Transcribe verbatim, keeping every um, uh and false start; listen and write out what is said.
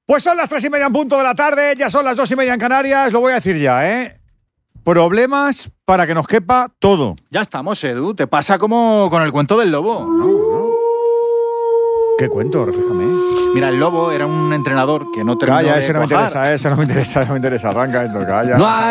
Pues son las tres y media en punto de la tarde, ya son las dos y media en Canarias, lo voy a decir ya, ¿eh? Problemas para que nos quepa todo. Ya estamos, Edu. Te pasa como con el cuento del lobo, ¿no? ¿no? ¿Qué cuento? Refléjame. Mira, el lobo era un entrenador que no terminó Calla, de ese no me cuajar. interesa, ese no me interesa, no me interesa. Arranca esto, calla. No hay